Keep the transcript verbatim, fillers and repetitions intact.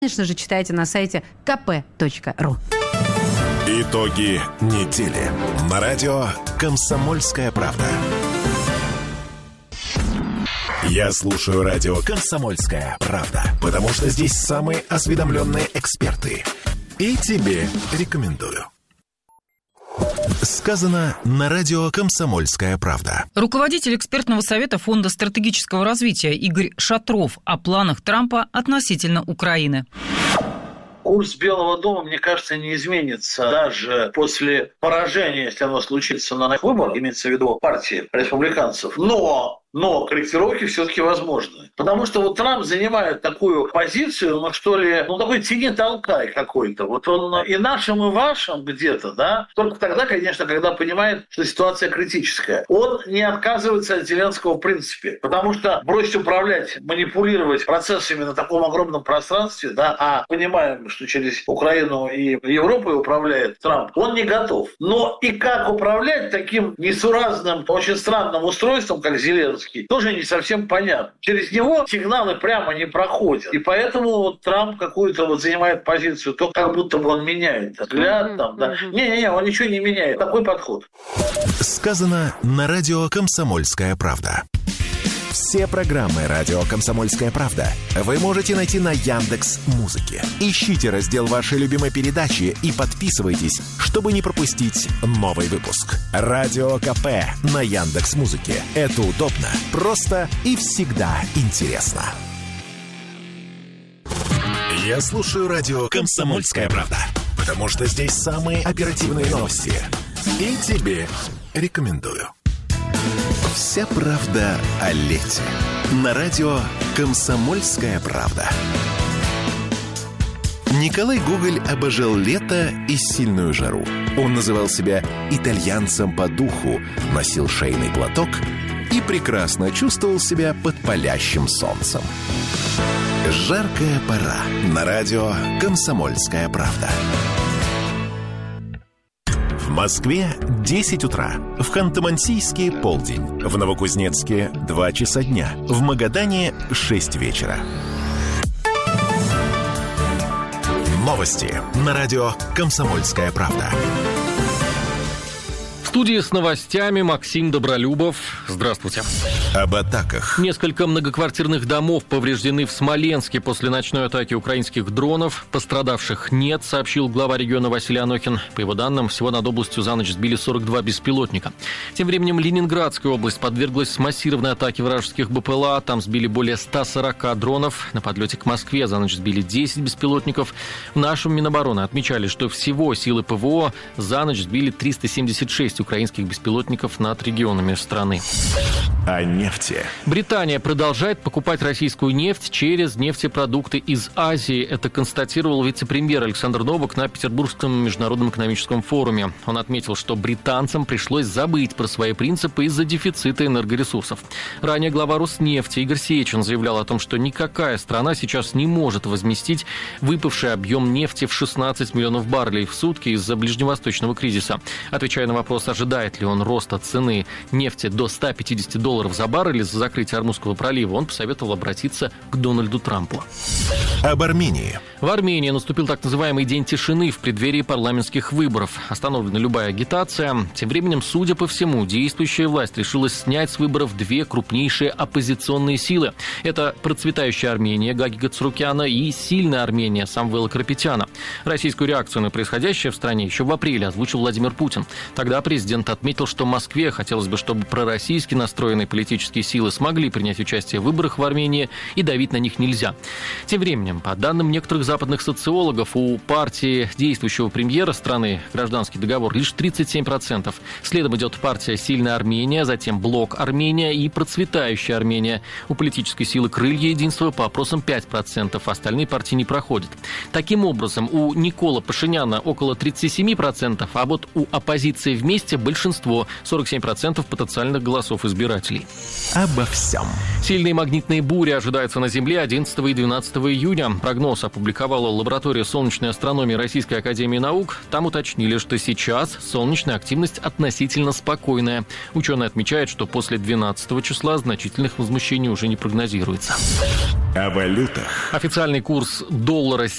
Конечно же, читайте на сайте ка пэ точка ру. Итоги недели на радио «Комсомольская правда». Я слушаю радио «Комсомольская правда», потому что здесь самые осведомленные эксперты. И тебе рекомендую. Сказано на радио «Комсомольская правда». Руководитель экспертного совета Фонда стратегического развития Игорь Шатров о планах Трампа относительно Украины. Курс Белого дома, мне кажется, не изменится даже после поражения, если оно случится на выборах, имеется в виду партии республиканцев. Но... Но корректировки все-таки возможны. Потому что вот Трамп занимает такую позицию, ну что ли, ну такой тяни-толкай какой-то. Вот он и нашим, и вашим где-то, да, только тогда, конечно, когда понимает, что ситуация критическая. Он не отказывается от Зеленского в принципе. Потому что бросить управлять, манипулировать процессами на таком огромном пространстве, да, а понимаем, что через Украину и Европу управляет Трамп, он не готов. Но и как управлять таким несуразным, очень странным устройством, как Зеленский, тоже не совсем понятно. Через него сигналы прямо не проходят. И поэтому вот Трамп какую-то вот занимает позицию, то как будто бы он меняет взгляд. Там, да. Не-не-не, он ничего не меняет. Такой подход. Сказано на радио «Комсомольская правда». Все программы радио «Комсомольская правда» вы можете найти на Яндекс.Музыке. Ищите раздел вашей любимой передачи и подписывайтесь, чтобы не пропустить новый выпуск. Радио КП на Яндекс.Музыке. Это удобно, просто и всегда интересно. Я слушаю радио «Комсомольская правда», потому что здесь самые оперативные новости. И тебе рекомендую. Вся правда о лете. На радио «Комсомольская правда». Николай Гоголь обожал лето и сильную жару. Он называл себя итальянцем по духу, носил шейный платок и прекрасно чувствовал себя под палящим солнцем. Жаркая пора. На радио «Комсомольская правда». В Москве десять утра, в Ханты-Мансийске полдень, в Новокузнецке два часа дня, в Магадане шесть вечера. Новости на радио «Комсомольская правда». В студии с новостями Максим Добролюбов. Здравствуйте. Об атаках. Несколько многоквартирных домов повреждены в Смоленске после ночной атаки украинских дронов. Пострадавших нет, сообщил глава региона Василий Анохин. По его данным, всего над областью за ночь сбили сорок два беспилотника. Тем временем Ленинградская область подверглась массированной атаке вражеских БПЛА. Там сбили более ста сорока дронов. На подлете к Москве за ночь сбили десять беспилотников. В нашем Минобороны отмечали, что всего силы ПВО за ночь сбили триста семьдесят шесть украинских беспилотников над регионами страны. О нефти. Британия продолжает покупать российскую нефть через нефтепродукты из Азии. Это констатировал вице-премьер Александр Новак на Петербургском международном экономическом форуме. Он отметил, что британцам пришлось забыть про свои принципы из-за дефицита энергоресурсов. Ранее глава Роснефти Игорь Сечин заявлял о том, что никакая страна сейчас не может возместить выпавший объем нефти в шестнадцать миллионов баррелей в сутки из-за ближневосточного кризиса. Отвечая на вопрос, ожидает ли он роста цены нефти до ста пятидесяти долларов за баррель из-за закрытия Ормузского пролива, он посоветовал обратиться к Дональду Трампу. Об Армении. В Армении наступил так называемый день тишины в преддверии парламентских выборов. Остановлена любая агитация. Тем временем, судя по всему, действующая власть решила снять с выборов две крупнейшие оппозиционные силы. Это процветающая Армения Гаги Гацрукяна и сильная Армения Самвела Карапетяна. Российскую реакцию на происходящее в стране еще в апреле озвучил Владимир Путин. Тогда президент отметил, что Москве хотелось бы, чтобы пророссийски настроенные политические силы смогли принять участие в выборах в Армении, и давить на них нельзя. Тем временем, по данным некоторых западных социологов, у партии действующего премьера страны «Гражданский договор» лишь тридцать семь процентов. Следом идет партия «Сильная Армения», затем «Блок Армения» и «Процветающая Армения». У политической силы «Крылья единства» по опросам пять процентов, остальные партии не проходят. Таким образом, у Никола Пашиняна около тридцать семь процентов, а вот у оппозиции «Вместе» большинство – сорок семь процентов потенциальных голосов избирателей. Обо всем. Сильные магнитные бури ожидаются на Земле одиннадцатого и двенадцатого июня. Прогноз опубликовала лаборатория солнечной астрономии Российской академии наук. Там уточнили, что сейчас солнечная активность относительно спокойная. Ученые отмечают, что после двенадцатого числа значительных возмущений уже не прогнозируется. О валютах. Официальный курс доллара